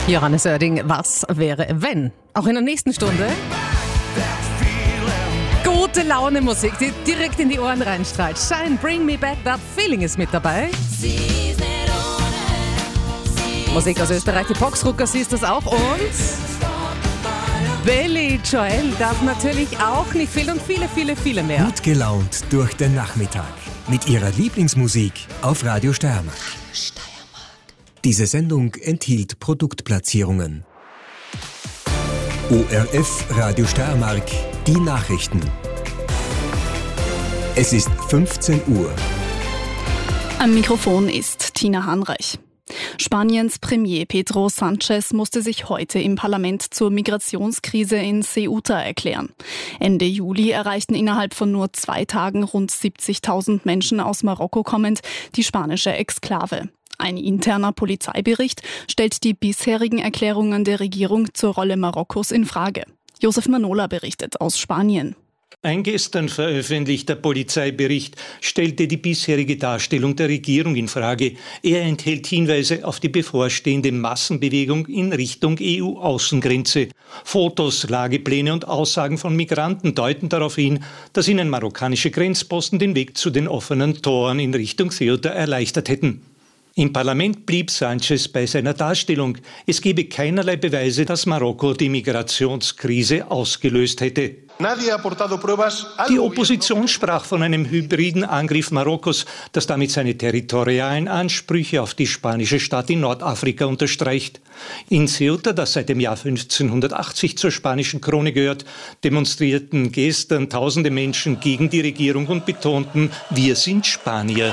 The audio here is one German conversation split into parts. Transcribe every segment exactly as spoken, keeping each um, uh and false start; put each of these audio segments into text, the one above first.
Johannes Oerding, was wäre, wenn? Auch in der nächsten Stunde gute Laune Musik, die direkt in die Ohren reinstrahlt. Shine, Bring Me Back, That Feeling ist mit dabei. Musik aus Österreich, die Boxruckers ist das auch. Und Billy Joel darf natürlich auch nicht fehlen und viele, viele, viele mehr. Gut gelaunt durch den Nachmittag mit ihrer Lieblingsmusik auf Radio Steiermark. Diese Sendung enthielt Produktplatzierungen. O R F Radio Steiermark, die Nachrichten. Es ist fünfzehn Uhr. Am Mikrofon ist Tina Hanreich. Spaniens Premier Pedro Sánchez musste sich heute im Parlament zur Migrationskrise in Ceuta erklären. Ende Juli erreichten innerhalb von nur zwei Tagen rund siebzigtausend Menschen aus Marokko kommend die spanische Exklave. Ein interner Polizeibericht stellt die bisherigen Erklärungen der Regierung zur Rolle Marokkos in Frage. Josef Manola berichtet aus Spanien. Ein gestern veröffentlichter Polizeibericht stellte die bisherige Darstellung der Regierung in Frage. Er enthält Hinweise auf die bevorstehende Massenbewegung in Richtung E U-Außengrenze. Fotos, Lagepläne und Aussagen von Migranten deuten darauf hin, dass ihnen marokkanische Grenzposten den Weg zu den offenen Toren in Richtung Ceuta erleichtert hätten. Im Parlament blieb Sánchez bei seiner Darstellung. Es gebe keinerlei Beweise, dass Marokko die Migrationskrise ausgelöst hätte. Die Opposition sprach von einem hybriden Angriff Marokkos, das damit seine territorialen Ansprüche auf die spanische Stadt in Nordafrika unterstreicht. In Ceuta, das seit dem Jahr fünfzehnhundertachtzig zur spanischen Krone gehört, demonstrierten gestern tausende Menschen gegen die Regierung und betonten, wir sind Spanier.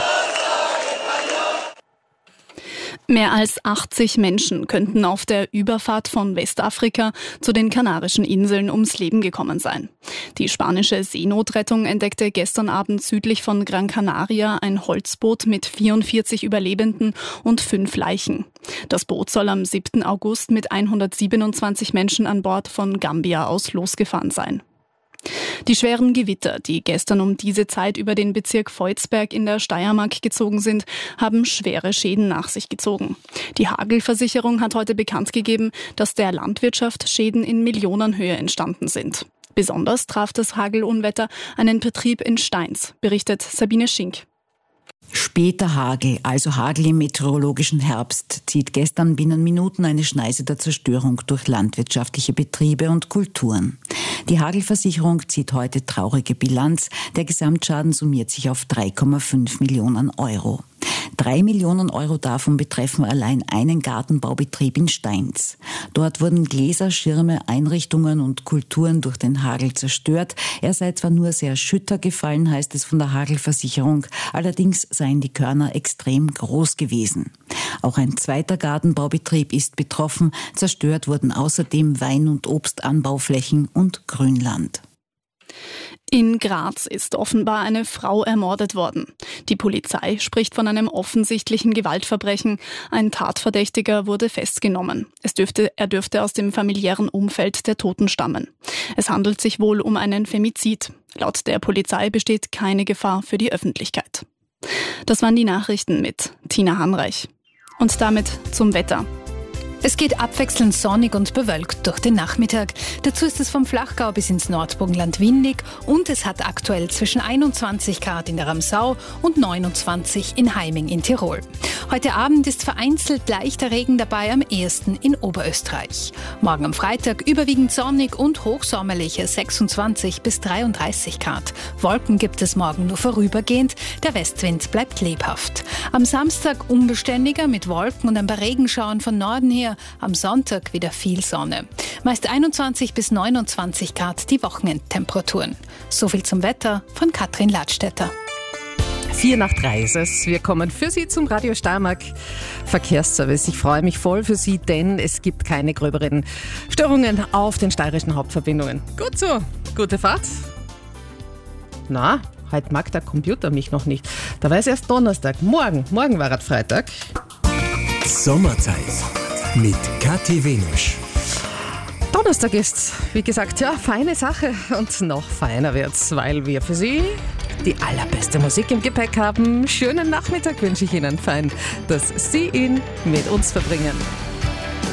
Mehr als achtzig Menschen könnten auf der Überfahrt von Westafrika zu den Kanarischen Inseln ums Leben gekommen sein. Die spanische Seenotrettung entdeckte gestern Abend südlich von Gran Canaria ein Holzboot mit vierundvierzig Überlebenden und fünf Leichen. Das Boot soll am siebten August mit hundertsiebenundzwanzig Menschen an Bord von Gambia aus losgefahren sein. Die schweren Gewitter, die gestern um diese Zeit über den Bezirk Volzberg in der Steiermark gezogen sind, haben schwere Schäden nach sich gezogen. Die Hagelversicherung hat heute bekannt gegeben, dass der Landwirtschaft Schäden in Millionenhöhe entstanden sind. Besonders traf das Hagelunwetter einen Betrieb in Steins, berichtet Sabine Schink. Später Hagel, also Hagel im meteorologischen Herbst, zieht gestern binnen Minuten eine Schneise der Zerstörung durch landwirtschaftliche Betriebe und Kulturen. Die Hagelversicherung zieht heute traurige Bilanz. Der Gesamtschaden summiert sich auf drei Komma fünf Millionen Euro. Drei Millionen Euro davon betreffen allein einen Gartenbaubetrieb in Steins. Dort wurden Gläser, Schirme, Einrichtungen und Kulturen durch den Hagel zerstört. Er sei zwar nur sehr Schütter gefallen, heißt es von der Hagelversicherung, allerdings seien die Körner extrem groß gewesen. Auch ein zweiter Gartenbaubetrieb ist betroffen. Zerstört wurden außerdem Wein- und Obstanbauflächen und Grünland. In Graz ist offenbar eine Frau ermordet worden. Die Polizei spricht von einem offensichtlichen Gewaltverbrechen. Ein Tatverdächtiger wurde festgenommen. Es dürfte, er dürfte aus dem familiären Umfeld der Toten stammen. Es handelt sich wohl um einen Femizid. Laut der Polizei besteht keine Gefahr für die Öffentlichkeit. Das waren die Nachrichten mit Tina Hanreich. Und damit zum Wetter. Es geht abwechselnd sonnig und bewölkt durch den Nachmittag. Dazu ist es vom Flachgau bis ins Nordburgenland windig und es hat aktuell zwischen einundzwanzig Grad in der Ramsau und neunundzwanzig in Heiming in Tirol. Heute Abend ist vereinzelt leichter Regen dabei, am ehesten in Oberösterreich. Morgen am Freitag überwiegend sonnig und hochsommerliche sechsundzwanzig bis dreiunddreißig Grad. Wolken gibt es morgen nur vorübergehend, der Westwind bleibt lebhaft. Am Samstag unbeständiger mit Wolken und ein paar Regenschauern von Norden her. Am Sonntag wieder viel Sonne. Meist einundzwanzig bis neunundzwanzig Grad die Wochenendtemperaturen. So viel zum Wetter von Katrin Ladstätter. Vier nach drei ist es. Wir kommen für Sie zum Radio Steiermark Verkehrsservice. Ich freue mich voll für Sie, denn es gibt keine gröberen Störungen auf den steirischen Hauptverbindungen. Gut so, gute Fahrt. Na, heute mag der Computer mich noch nicht. Da war es erst Donnerstag. Morgen, morgen war es Freitag. Sommerzeit mit Kathi Wenusch. Donnerstag ist, wie gesagt, ja, feine Sache und noch feiner wird's, weil wir für Sie die allerbeste Musik im Gepäck haben. Schönen Nachmittag wünsche ich Ihnen, fein, dass Sie ihn mit uns verbringen.